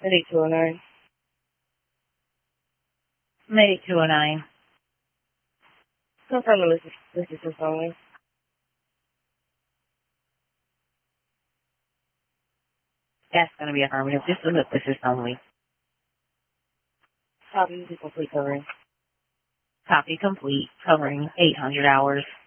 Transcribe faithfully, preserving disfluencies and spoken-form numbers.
Medic two oh nine. Medic two oh nine. Confirm the list list assist only. That's going to be affirmative. This is a assist only. Copy, complete covering. Copy complete. Covering eight hundred hours.